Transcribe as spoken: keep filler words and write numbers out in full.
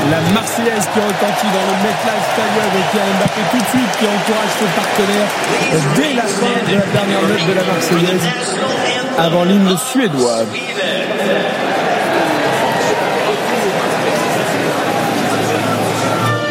La Marseillaise qui retentit dans le MetLife Stadium et Kylian Mbappé tout de suite qui encourage ses partenaires dès la fin de la dernière note de la Marseillaise avant l'hymne suédois.